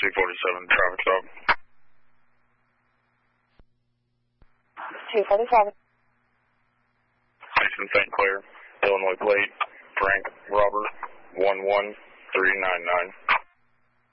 247 traffic stop. 247. Jason St. Clair, Illinois plate, Frank Robert, 11399.